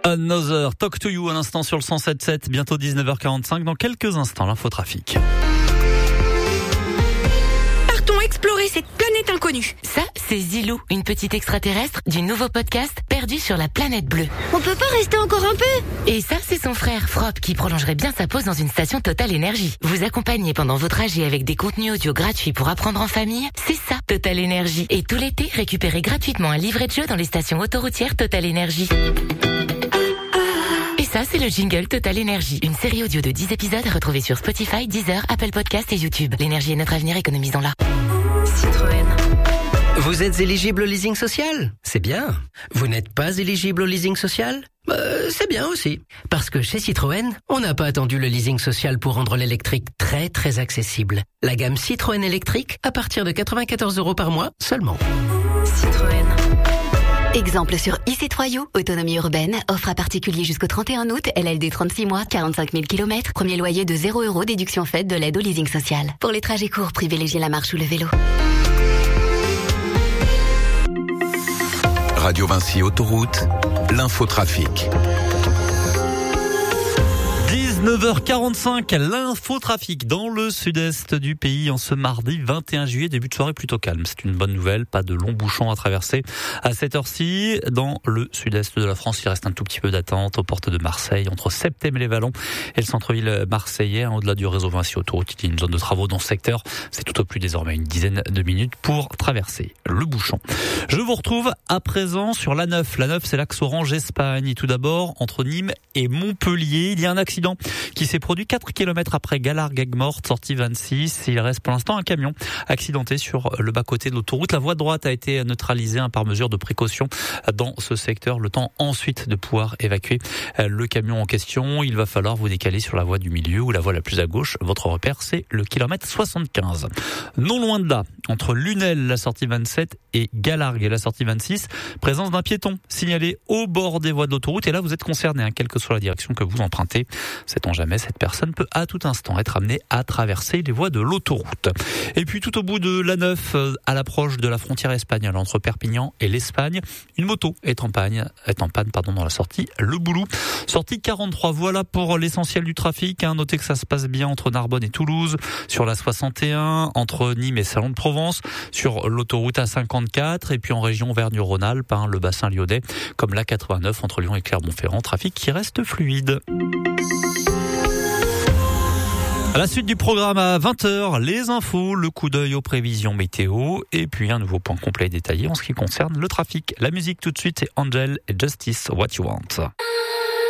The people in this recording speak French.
Another Talk to You à l'instant sur le 107.7, bientôt 19h45, dans quelques instants l'infotrafic. Partons explorer cette planète inconnue. Ça, c'est Zilou, une petite extraterrestre du nouveau podcast Perdu sur la planète bleue. On peut pas rester encore un peu? Et ça, c'est son frère Frop qui prolongerait bien sa pause dans une station Total Énergie. Vous accompagner pendant vos trajets avec des contenus audio gratuits pour apprendre en famille, c'est ça, Total Énergie. Et tout l'été, récupérez gratuitement un livret de jeu dans les stations autoroutières Total Énergie. Et ça, c'est le jingle Total Énergie, une série audio de 10 épisodes à retrouver sur Spotify, Deezer, Apple Podcasts et YouTube. L'énergie est notre avenir, économisons-la. Citroën. Vous êtes éligible au leasing social? C'est bien. Vous n'êtes pas éligible au leasing social? C'est bien aussi. Parce que chez Citroën, on n'a pas attendu le leasing social pour rendre l'électrique très très accessible. La gamme Citroën électrique à partir de 94 € par mois seulement. Citroën. Exemple sur i3U, autonomie urbaine, offre à particulier jusqu'au 31 août, LLD 36 mois, 45 000 km, premier loyer de 0 €, déduction faite de l'aide au leasing social. Pour les trajets courts, privilégiez la marche ou le vélo. Radio Vinci Autoroute, l'infotrafic. 19h45, l'infotrafic dans le sud-est du pays en ce mardi 21 juillet, début de soirée plutôt calme. C'est une bonne nouvelle, pas de longs bouchons à traverser à cette heure-ci. Dans le sud-est de la France, il reste un tout petit peu d'attente aux portes de Marseille, entre Septem et les Vallons et le centre-ville marseillais, au-delà du réseau Vinci Autoroute. Il y a une zone de travaux dans ce secteur. C'est tout au plus désormais une dizaine de minutes pour traverser le bouchon. Je vous retrouve à présent sur l'A9. L'A9, c'est l'axe Orange Espagne. Et tout d'abord, entre Nîmes et Montpellier, il y a un accident qui s'est produit 4 km après Galargues-Aigues-Mortes, sortie 26. Il reste pour l'instant un camion accidenté sur le bas-côté de l'autoroute. La voie droite a été neutralisée par mesure de précaution dans ce secteur. Le temps ensuite de pouvoir évacuer le camion en question. Il va falloir vous décaler sur la voie du milieu ou la voie la plus à gauche. Votre repère, c'est le kilomètre 75. Non loin de là, entre Lunel, la sortie 27, et Galargues, la sortie 26, présence d'un piéton signalé au bord des voies de l'autoroute. Et là, vous êtes concerné, quelle que soit la direction que vous empruntez. Sait-on jamais, cette personne peut à tout instant être amenée à traverser les voies de l'autoroute. Et puis tout au bout de l'A9, à l'approche de la frontière espagnole entre Perpignan et l'Espagne, une moto est en panne dans la sortie Le Boulou. Sortie 43, voilà pour l'essentiel du trafic. Notez que ça se passe bien entre Narbonne et Toulouse, sur la 61, entre Nîmes et Salon de Provence, sur l'autoroute A54, et puis en région Auvergne-Rhône-Alpes, le bassin lyonnais, comme la 89 entre Lyon et Clermont-Ferrand, trafic qui reste fluide. À la suite du programme à 20h, les infos, le coup d'œil aux prévisions météo et puis un nouveau point complet et détaillé en ce qui concerne le trafic. La musique tout de suite, c'est Angel et Justice, What You Want.